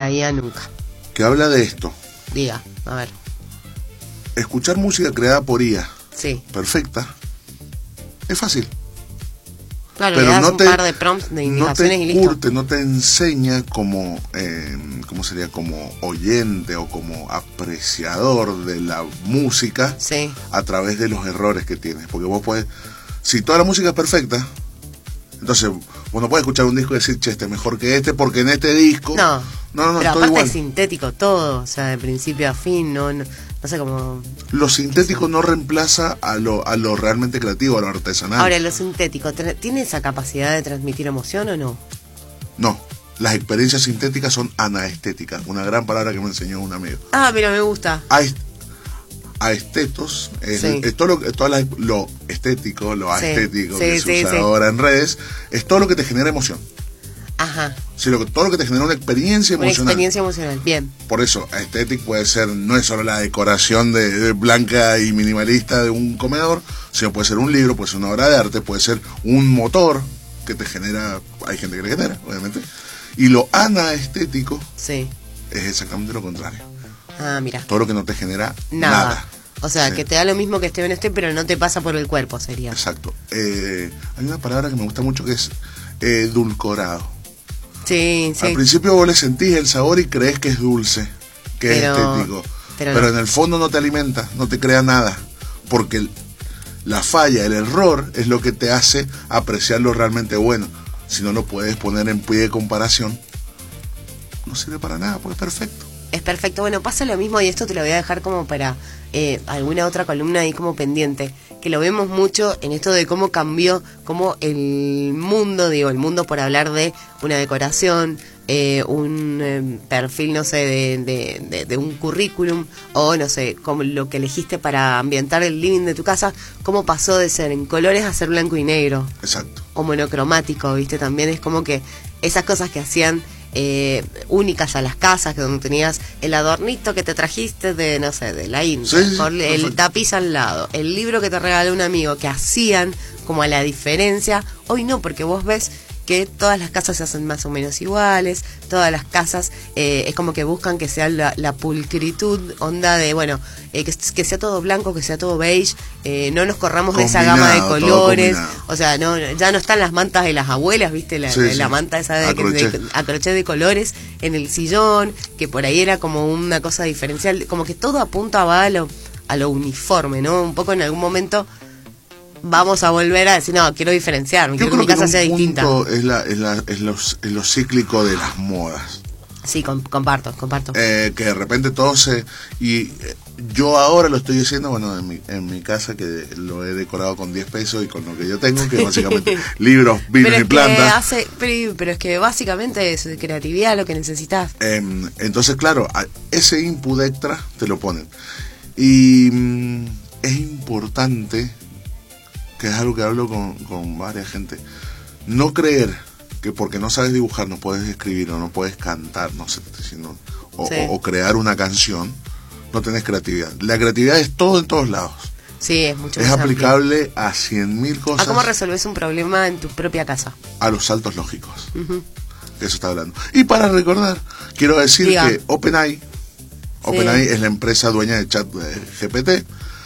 IA nunca. que habla de esto. Diga, a ver. Escuchar música creada por IA, Sí. perfecta, es fácil. Claro, Pero le das no un te, par de prompts de no indicaciones te y listo. curte, no te enseña como, ¿cómo sería? Como oyente o como apreciador de la música Sí. a través de los errores que tienes. Porque vos podés, si toda la música es perfecta, entonces vos no podés escuchar un disco y decir, che, este es mejor que este, porque en este disco... No, no, pero todo aparte igual. es sintético todo, o sea, de principio a fin, no sé cómo... Lo sintético no reemplaza a lo realmente creativo, a lo artesanal. Ahora, lo sintético, ¿tiene esa capacidad de transmitir emoción o no? No, las experiencias sintéticas son anaestéticas, una gran palabra que me enseñó un amigo. Ah, pero me gusta. Aestetos es, Sí. es todo lo estético, lo Sí. aestético Sí, que sí, se usa sí. ahora en redes, es todo lo que te genera emoción. Ajá, Sí, todo lo que te genera una experiencia una emocional. experiencia emocional, bien. Por eso, aesthetic puede ser, no es solo la decoración de blanca y minimalista de un comedor, sino puede ser un libro, puede ser una obra de arte, puede ser un motor que te genera, hay gente que le genera, obviamente. Y lo anaestético Sí. es exactamente lo contrario. Ah, mira. Todo lo que no te genera Nada. nada. O sea, Sí. que te da lo mismo que esté bien esté, pero no te pasa por el cuerpo, sería. Exacto. Hay una palabra que me gusta mucho que es edulcorado. Sí, sí. Al principio vos le sentís el sabor y crees que es dulce, que Pero- es estético. pero Pero no. en el fondo no te alimenta, no te crea nada. Porque la falla, el error, es lo que te hace apreciar lo realmente bueno. Si no lo puedes poner en pie de comparación, no sirve para nada, porque es perfecto. Es perfecto. Bueno, pasa lo mismo y esto te lo voy a dejar como para alguna otra columna ahí como pendiente, que lo vemos mucho en esto de cómo cambió, cómo el mundo, digo, el mundo por hablar de una decoración, un perfil, no sé, de un currículum, o no sé, como lo que elegiste para ambientar el living de tu casa, cómo pasó de ser en colores a ser blanco y negro, Exacto. o monocromático, ¿viste? También es como que esas cosas que hacían únicas a las casas, que donde tenías el adornito que te trajiste de, no sé, de la India, Sí, sí, con el perfecto. tapiz al lado, el libro que te regaló un amigo, que hacían como a la diferencia. Hoy no, porque vos ves que todas las casas se hacen más o menos iguales, todas las casas es como que buscan que sea la pulcritud, onda de, bueno, que sea todo blanco, que sea todo beige, no nos corramos de esa gama de Combinado, todo colores, combinado. o sea, no, ya no están las mantas de las abuelas, ¿viste? La Sí, sí. manta esa de Crochet. a crochet de colores en el sillón, que por ahí era como una cosa diferencial, como que todo apuntaba a lo uniforme, ¿no? Un poco en algún momento vamos a volver a decir, no, quiero diferenciarme, Yo quiero que mi creo que casa sea en un distinta. punto es lo cíclico de las modas. Sí, comparto. Que de repente todo se... yo ahora lo estoy diciendo, bueno, en mi casa, que lo he decorado con 10 pesos y con lo que yo tengo, que básicamente libros, vinos y plantas. Pero es que básicamente es creatividad lo que necesitas. Entonces, claro, ese input extra te lo ponen. Y es importante, que es algo que hablo con varias gente, no creer que porque no sabes dibujar no puedes escribir o no puedes cantar, no sé, diciendo, Sí. o crear una canción, no tenés creatividad. La creatividad es todo en todos lados. Sí, es mucho Es más amplio. aplicable a 100.000 cosas. ¿A cómo resolves un problema en tu propia casa? A los saltos lógicos. Ujú. De eso está hablando. Y para recordar, quiero decir Diga. que OpenAI es la empresa dueña de chat GPT,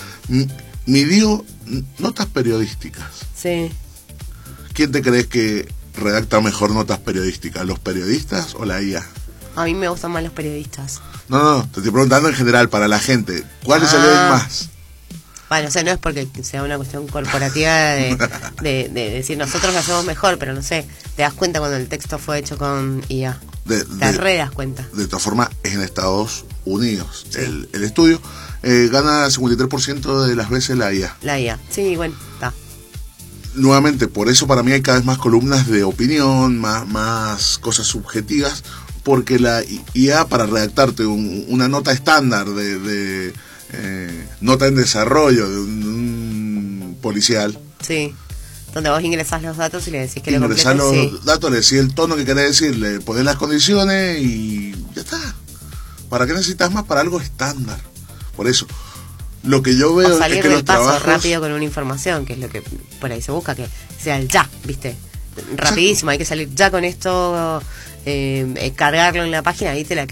midió notas periodísticas. Sí. ¿Quién te crees que redacta mejor notas periodísticas? ¿Los periodistas o la IA? A mí me gustan más los periodistas. No, te estoy preguntando en general, para la gente. ¿Cuáles se Ah. leen más? Bueno, o sea, no es porque sea una cuestión corporativa de decir nosotros lo hacemos mejor, pero no sé, te das cuenta cuando el texto fue hecho con IA. Te re das cuenta. De todas formas, es en Estados Unidos. Sí. El estudio gana 53% de las veces la IA. La IA, sí, bueno, está. Nuevamente, por eso para mí hay cada vez más columnas de opinión, más cosas subjetivas, porque la IA, para redactarte una nota estándar de nota en desarrollo de un policial. Sí, donde vos ingresás los datos y le decís que lo completes. Ingresás los sí. datos, le decís el tono que querés decir, le ponés las condiciones y ya está. ¿Para qué necesitas más? Para algo estándar. Por eso, lo que yo veo O salir es que del los paso trabajos... rápido con una información, que es lo que por ahí se busca, que sea el ya, ¿viste? Rapidísimo, hay que salir ya con esto, cargarlo en la página, ahí te la